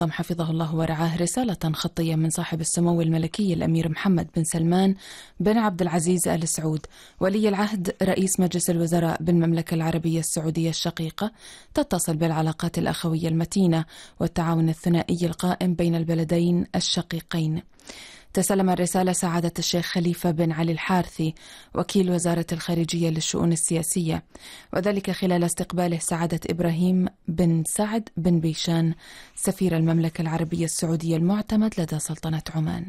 حفظه الله ورعاه رسالة خطية من صاحب السمو الملكي الأمير محمد بن سلمان بن عبد العزيز آل سعود ولي العهد رئيس مجلس الوزراء بالمملكة العربية السعودية الشقيقة، تتصل بالعلاقات الأخوية المتينة والتعاون الثنائي القائم بين البلدين الشقيقين. تسلم الرسالة سعادة الشيخ خليفة بن علي الحارثي وكيل وزارة الخارجية للشؤون السياسية، وذلك خلال استقباله سعادة إبراهيم بن سعد بن بيشان سفير المملكة العربية السعودية المعتمد لدى سلطنة عمان.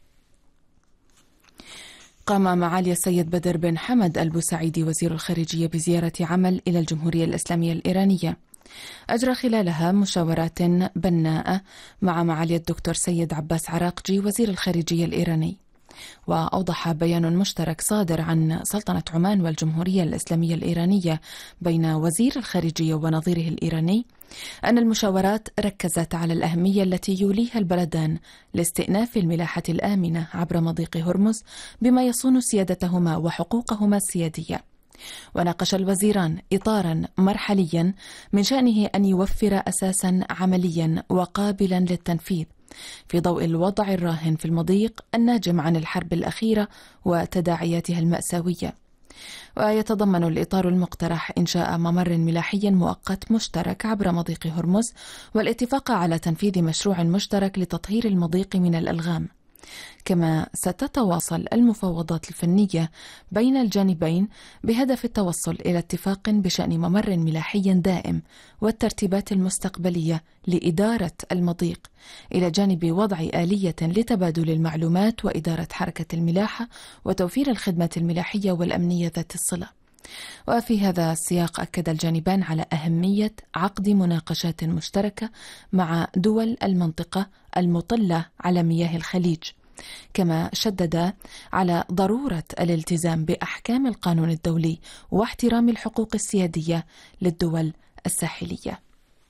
قام معالي السيد بدر بن حمد البوسعيدي وزير الخارجية بزيارة عمل إلى الجمهورية الإسلامية الإيرانية، أجرى خلالها مشاورات بناءة مع معالي الدكتور سيد عباس عراقجي وزير الخارجية الإيراني. وأوضح بيان مشترك صادر عن سلطنة عمان والجمهورية الإسلامية الإيرانية بين وزير الخارجية ونظيره الإيراني أن المشاورات ركزت على الأهمية التي يوليها البلدان لاستئناف الملاحة الآمنة عبر مضيق هرمز بما يصون سيادتهما وحقوقهما السيادية. وناقش الوزيران إطارا مرحليا من شأنه أن يوفر أساسا عمليا وقابلا للتنفيذ في ضوء الوضع الراهن في المضيق الناجم عن الحرب الأخيرة وتداعياتها المأساوية. ويتضمن الإطار المقترح إنشاء ممر ملاحي مؤقت مشترك عبر مضيق هرمز والاتفاق على تنفيذ مشروع مشترك لتطهير المضيق من الألغام. كما ستتواصل المفاوضات الفنية بين الجانبين بهدف التوصل إلى اتفاق بشأن ممر ملاحي دائم والترتيبات المستقبلية لإدارة المضيق، إلى جانب وضع آلية لتبادل المعلومات وإدارة حركة الملاحة وتوفير الخدمات الملاحية والأمنية ذات الصلة. وفي هذا السياق أكد الجانبان على أهمية عقد مناقشات مشتركة مع دول المنطقة المطلة على مياه الخليج، كما شدد على ضرورة الالتزام بأحكام القانون الدولي واحترام الحقوق السيادية للدول الساحلية.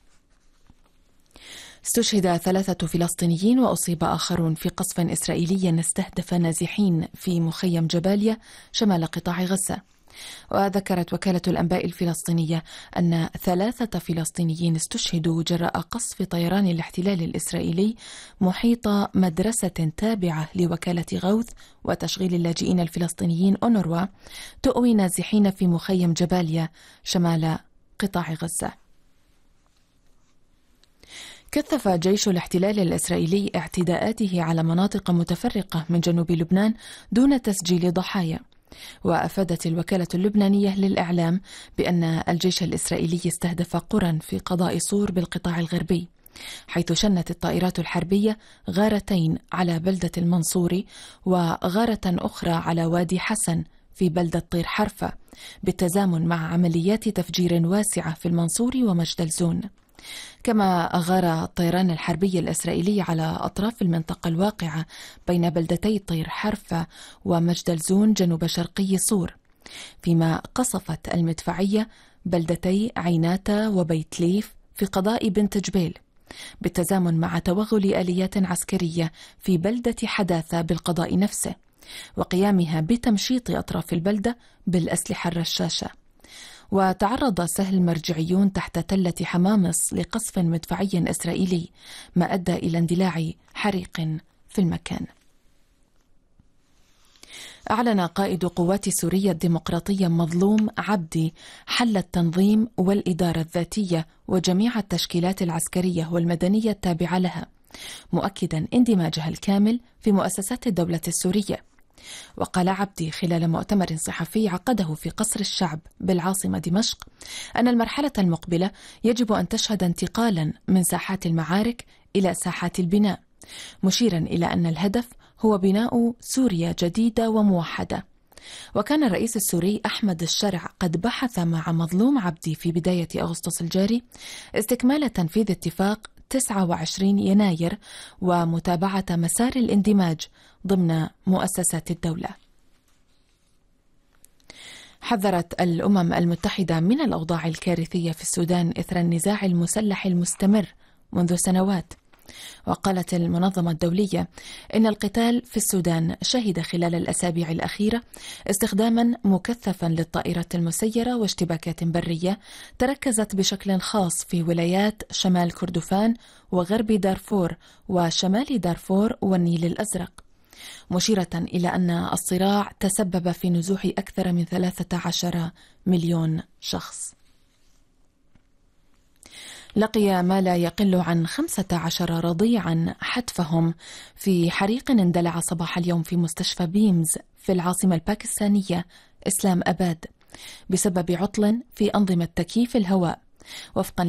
استشهد 3 فلسطينيين وأصيب آخرون في قصف إسرائيلي استهدف نازحين في مخيم جباليا شمال قطاع غزة. وذكرت وكالة الأنباء الفلسطينية أن 3 فلسطينيين استشهدوا جراء قصف طيران الاحتلال الإسرائيلي محيط مدرسة تابعة لوكالة غوث وتشغيل اللاجئين الفلسطينيين أونروا تؤوي نازحين في مخيم جباليا شمال قطاع غزة. كثف جيش الاحتلال الإسرائيلي اعتداءاته على مناطق متفرقة من جنوب لبنان دون تسجيل ضحايا. وأفادت الوكالة اللبنانية للإعلام بأن الجيش الإسرائيلي استهدف قرى في قضاء صور بالقطاع الغربي، حيث شنت الطائرات الحربية غارتين على بلدة المنصوري وغارة أخرى على وادي حسن في بلدة طير حرفة، بالتزامن مع عمليات تفجير واسعة في المنصوري ومجدلزون. كما غار الطيران الحربي الإسرائيلي على أطراف المنطقة الواقعة بين بلدتي طير حرفة ومجدلزون جنوب شرقي صور، فيما قصفت المدفعية بلدتي عيناتا وبيت ليف في قضاء بنت جبيل، بالتزامن مع توغل آليات عسكرية في بلدة حداثة بالقضاء نفسه وقيامها بتمشيط أطراف البلدة بالأسلحة الرشاشة. وتعرض سهل المرجعيون تحت تلة حمامص لقصف مدفعي إسرائيلي ما أدى إلى اندلاع حريق في المكان. أعلن قائد قوات سوريا الديمقراطية مظلوم عبدي حل التنظيم والإدارة الذاتية وجميع التشكيلات العسكرية والمدنية التابعة لها، مؤكدا اندماجها الكامل في مؤسسات الدولة السورية. وقال عبدي خلال مؤتمر صحفي عقده في قصر الشعب بالعاصمة دمشق أن المرحلة المقبلة يجب أن تشهد انتقالا من ساحات المعارك إلى ساحات البناء، مشيرا إلى أن الهدف هو بناء سوريا جديدة وموحدة. وكان الرئيس السوري أحمد الشرع قد بحث مع مظلوم عبدي في بداية أغسطس الجاري استكمال تنفيذ اتفاق 29 يناير ومتابعة مسار الاندماج ضمن مؤسسات الدولة. حذرت الأمم المتحدة من الأوضاع الكارثية في السودان إثر النزاع المسلح المستمر منذ سنوات، وقالت المنظمة الدولية إن القتال في السودان شهد خلال الأسابيع الأخيرة استخداما مكثفا للطائرات المسيرة واشتباكات برية تركزت بشكل خاص في ولايات شمال كردفان وغرب دارفور وشمال دارفور والنيل الأزرق، مشيرة إلى أن الصراع تسبب في نزوح أكثر من 13 مليون شخص. لقي ما لا يقل عن 15 رضيعا حتفهم في حريق اندلع صباح اليوم في مستشفى بيمز في العاصمة الباكستانية إسلام أباد بسبب عطل في أنظمة تكييف الهواء، وفقا